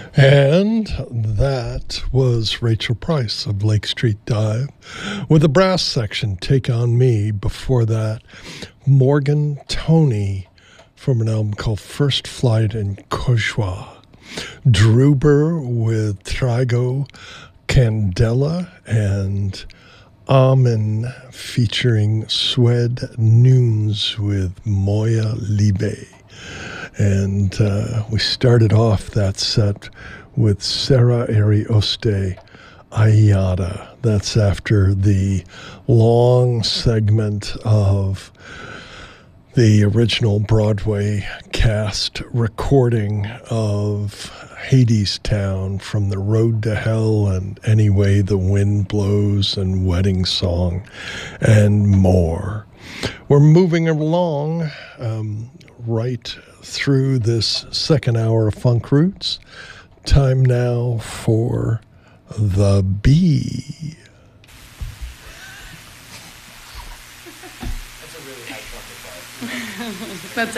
And that was Rachel Price of Lake Street Dive with the brass section, Take On Me. Before that, Morgan Toney from an album called First Flight in Cauchois. Druber with Trigo Candela, and Amen featuring Swed Nunes with Moya Libe. And we started off that set with Sarah Arioste Ayada. That's after the long segment of the original Broadway cast recording of Hadestown, From the Road to Hell and Any Way the Wind Blows and Wedding Song and more. We're moving along right through this second hour of Funk Roots. Time now for The Bee. That's